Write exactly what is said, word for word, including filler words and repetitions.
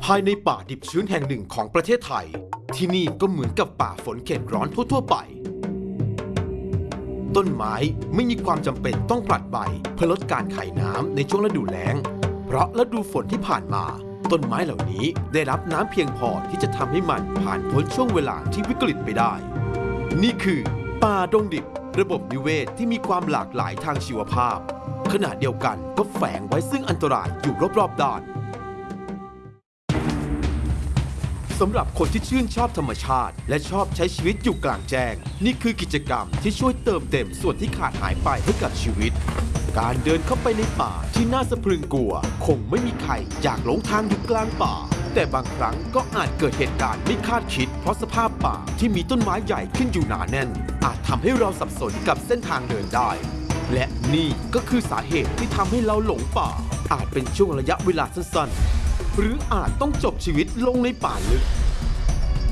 ายในป่าดิบชื้นแห่งหนึ่งของประเทศไทยที่นี่ก็เหมือนกับป่าฝนเขตร้อนทั่วๆไปต้นไม้ไม่มีความจำเป็นต้องผลัดใบเพื่อลดการไขน้ำในช่วงฤดูแล้งเพราะฤดูฝนที่ผ่านมาต้นไม้เหล่านี้ได้รับน้ำเพียงพอที่จะทำให้มันผ่านพ้นช่วงเวลาที่วิกฤตไปได้นี่คือป่าดงดิบระบบนิเวศที่มีความหลากหลายทางชีวภาพขณะเดียวกันก็แฝงไว้ซึ่งอันตรายอยู่รอบๆด้านสำหรับคนที่ชื่นชอบธรรมชาติและชอบใช้ชีวิตอยู่กลางแจ้งนี่คือกิจกรรมที่ช่วยเติมเต็มส่วนที่ขาดหายไปให้กับชีวิตการเดินเข้าไปในป่าที่น่าสะพรึงกลัวคงไม่มีใครอยากหลงทางอยู่กลางป่าแต่บางครั้งก็อาจเกิดเหตุการณ์ไม่คาดคิดเพราะสภาพป่าที่มีต้นไม้ใหญ่ขึ้นอยู่หนาแน่นอาจทำให้เราสับสนกับเส้นทางเดินได้และนี่ก็คือสาเหตุที่ทำให้เราหลงป่าอาจเป็นช่วงระยะเวลาสั้นๆหรืออาจต้องจบชีวิตลงในป่าลึก